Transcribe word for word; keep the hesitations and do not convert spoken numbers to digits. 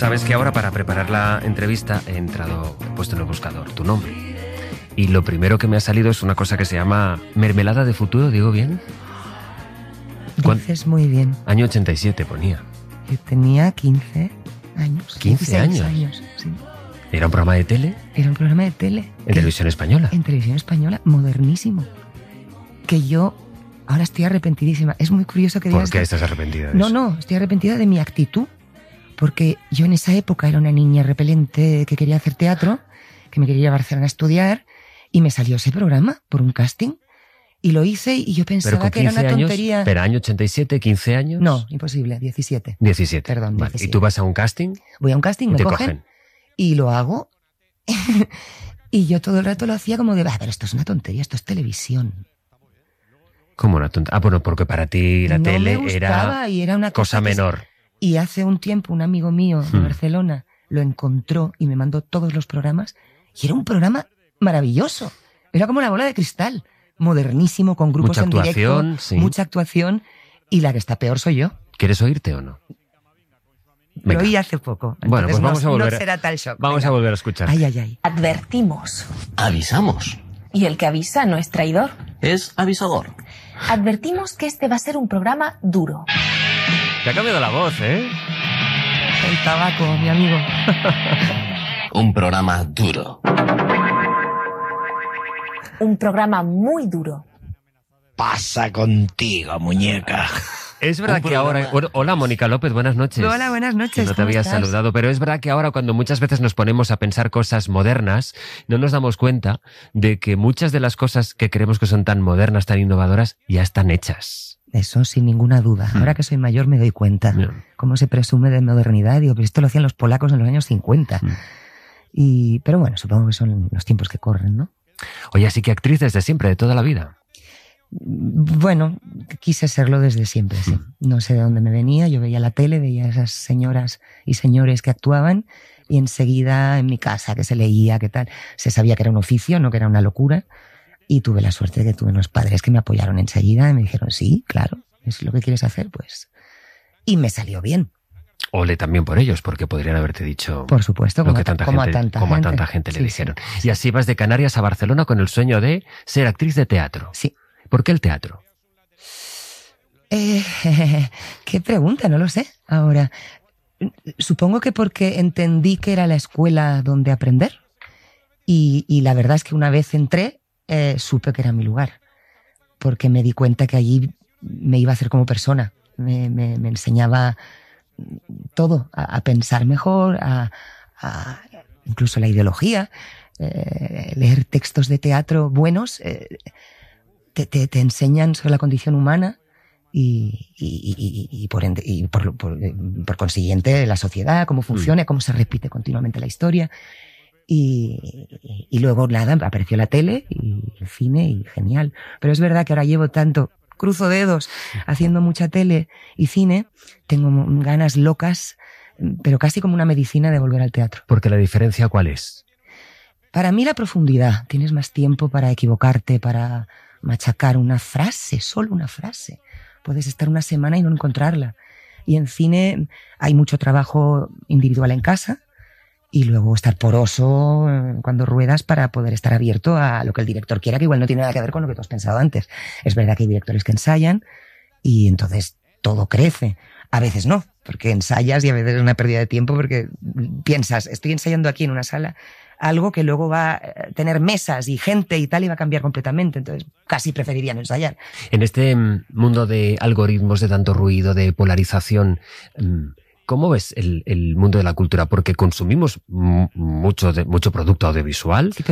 Sabes que ahora para preparar la entrevista he entrado, he puesto en el buscador tu nombre. Y lo primero que me ha salido es una cosa que se llama mermelada de futuro, ¿digo bien? Dices muy bien. Año ochenta y siete ponía. Yo tenía quince años. ¿quince años? años, sí. ¿Era un programa de tele? Era un programa de tele. ¿En televisión española? En televisión española, modernísimo. Que yo ahora estoy arrepentidísima. Es muy curioso que digas... ¿Por qué que... estás arrepentida de No, eso? no, estoy arrepentida de mi actitud. Porque yo en esa época era una niña repelente que quería hacer teatro, que me quería ir a Barcelona a estudiar, y me salió ese programa por un casting. Y lo hice y yo pensaba que era una tontería. Años, ¿pero año ochenta y siete, quince años? No, imposible, diecisiete. diecisiete. Perdón, vale. diecisiete. ¿Y tú vas a un casting? Voy a un casting, y me te cogen, cogen. Y lo hago. Y yo todo el rato lo hacía como de, ah, pero esto es una tontería, esto es televisión. ¿Cómo una tontería? Ah, bueno, porque para ti la no tele me era, y era una cosa, cosa menor. Y hace un tiempo un amigo mío de Hmm. Barcelona lo encontró y me mandó todos los programas. Y era un programa maravilloso. Era como la bola de cristal. Modernísimo, con grupos Mucha en actuación, directo. sí. Mucha actuación. Y la que está peor soy yo. ¿Quieres oírte o no? Venga. Lo oí hace poco. Bueno, pues entonces vamos no, a volver. no será tal shock. Vamos Venga. a volver a escuchar. Ay, ay, ay. Advertimos. Avisamos. Y el que avisa no es traidor. Es avisador. Advertimos que este va a ser un programa duro. Te ha cambiado la voz, ¿eh? El tabaco, mi amigo. Un programa duro. Un programa muy duro. Pasa contigo, muñeca. Es verdad Un que programa- ahora... Bueno, hola, Mónica López, buenas noches. Hola, buenas noches. Que no te ¿cómo había estás? saludado, pero es verdad que ahora cuando muchas veces nos ponemos a pensar cosas modernas, no nos damos cuenta de que muchas de las cosas que creemos que son tan modernas, tan innovadoras, ya están hechas. Eso sin ninguna duda. Ahora que soy mayor me doy cuenta. Mm. Cómo se presume de modernidad. Digo, pero esto lo hacían los polacos en los años cincuenta. Mm. Y, pero bueno, supongo que son los tiempos que corren, ¿no? Oye, así que actriz desde siempre, de toda la vida. Bueno, quise serlo desde siempre, sí. No sé de dónde me venía. Yo veía la tele, veía a esas señoras y señores que actuaban y enseguida en mi casa, que se leía, que tal, se sabía que era un oficio, no que era una locura. Y tuve la suerte de que tuve unos padres que me apoyaron enseguida y me dijeron, sí, claro, es lo que quieres hacer, pues. Y me salió bien, Ole también por ellos, porque podrían haberte dicho por supuesto, lo como, que a, tanta como gente, a tanta como gente. a tanta gente le Sí, dijeron. sí. Y así vas de Canarias a Barcelona con el sueño de ser actriz de teatro. Sí. ¿Por qué el teatro? Eh, qué pregunta, no lo sé. Ahora, supongo que porque entendí que era la escuela donde aprender. Y, y la verdad es que una vez entré, eh, supe que era mi lugar. Porque me di cuenta que allí me iba a hacer como persona. Me, me, me enseñaba todo, a, a pensar mejor, a, a incluso la ideología, eh, leer textos de teatro buenos. Eh, Te, te, te enseñan sobre la condición humana y, y, y, y, por, ende, y por, por, por consiguiente la sociedad, cómo funciona, cómo se repite continuamente la historia. Y, y luego nada, apareció la tele y el cine y genial. Pero es verdad que ahora llevo tanto, cruzo dedos, haciendo mucha tele y cine, tengo ganas locas, pero casi como una medicina de volver al teatro. Porque la diferencia, ¿cuál es? Para mí la profundidad. Tienes más tiempo para equivocarte, para machacar una frase, solo una frase. Puedes estar una semana y no encontrarla. Y en cine hay mucho trabajo individual en casa y luego estar poroso cuando ruedas para poder estar abierto a lo que el director quiera, que igual no tiene nada que ver con lo que tú has pensado antes. Es verdad que hay directores que ensayan y entonces todo crece. A veces no, porque ensayas y a veces es una pérdida de tiempo porque piensas, estoy ensayando aquí en una sala algo que luego va a tener mesas y gente y tal y va a cambiar completamente. Entonces, casi preferiría no ensayar. En este mm, mundo de algoritmos, de tanto ruido, de polarización, mm, ¿cómo ves el, el mundo de la cultura? Porque consumimos m- mucho, de, mucho producto audiovisual. Sí,